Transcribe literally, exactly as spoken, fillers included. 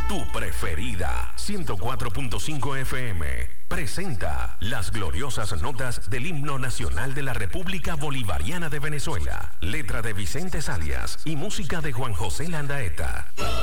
tu preferida. ciento cuatro punto cinco F M presenta las gloriosas notas del himno nacional de la República Bolivariana de Venezuela. Letra de Vicente Salias y música de Juan José Landaeta.